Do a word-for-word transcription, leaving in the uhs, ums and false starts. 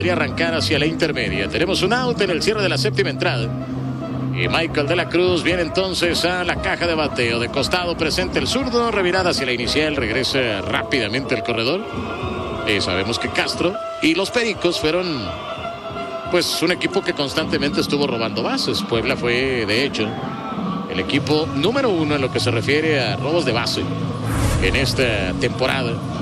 arrancar hacia la intermedia. Tenemos un out en el cierre de la séptima entrada. Y Michael de la Cruz viene entonces a la caja de bateo. De costado presente el zurdo, revirada hacia la inicial, regresa rápidamente el corredor. Y sabemos que Castro y los Pericos fueron pues un equipo que constantemente estuvo robando bases. Puebla fue de hecho el equipo número uno en lo que se refiere a robos de base en esta temporada.